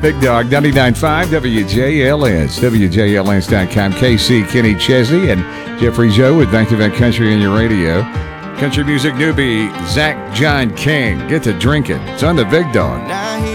Big Dog 99.5 WJLS, WJLS.com. KC, Kenny Chesney, and Jeffrey Joe with Back to Back Country on your radio. Country music newbie Zach John King. Get to drinking. It's on the Big Dog.